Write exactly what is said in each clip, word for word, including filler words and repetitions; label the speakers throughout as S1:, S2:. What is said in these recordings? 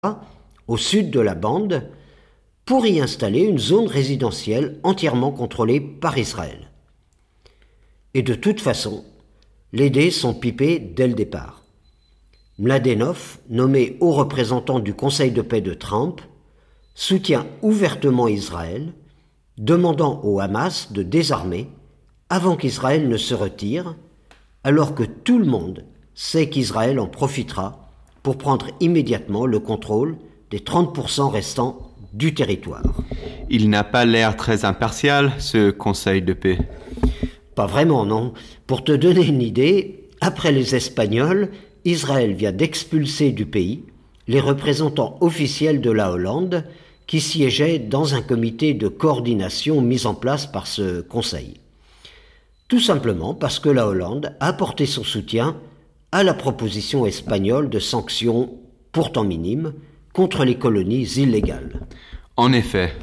S1: au sud de la bande, pour y installer une zone résidentielle entièrement contrôlée par Israël. Et de toute façon, les dés sont pipés dès le départ. Mladenov, nommé haut représentant du Conseil de paix de Trump, soutient ouvertement Israël, demandant au Hamas de désarmer avant qu'Israël ne se retire, alors que tout le monde sait qu'Israël en profitera pour prendre immédiatement le contrôle des trente pour cent restants du territoire.
S2: Il n'a pas l'air très impartial, ce Conseil de paix.
S1: Pas vraiment, non. Pour te donner une idée, après les Espagnols, Israël vient d'expulser du pays les représentants officiels de la Hollande qui siégeaient dans un comité de coordination mis en place par ce Conseil. Tout simplement parce que la Hollande a apporté son soutien à la proposition espagnole de sanctions, pourtant minimes, contre les colonies illégales.
S2: En effet.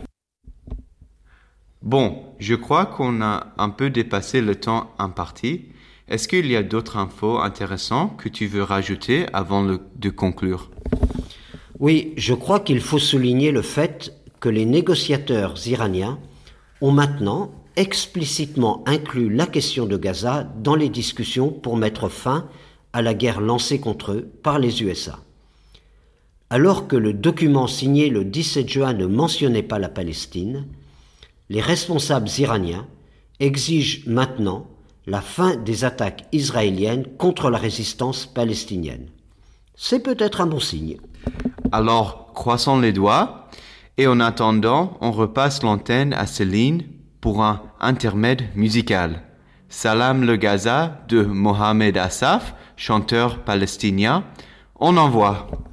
S2: Bon, je crois qu'on a un peu dépassé le temps imparti. Est-ce qu'il y a d'autres infos intéressantes que tu veux rajouter avant le, de conclure ?
S1: Oui, je crois qu'il faut souligner le fait que les négociateurs iraniens ont maintenant explicitement inclus la question de Gaza dans les discussions pour mettre fin à la guerre lancée contre eux par les U S A. Alors que le document signé le dix-sept juin ne mentionnait pas la Palestine, les responsables iraniens exigent maintenant la fin des attaques israéliennes contre la résistance palestinienne. C'est peut-être un bon signe.
S2: Alors, croisons les doigts, et en attendant, on repasse l'antenne à Céline pour un intermède musical. Salam le Gaza de Mohamed Assaf, chanteur palestinien. On envoie.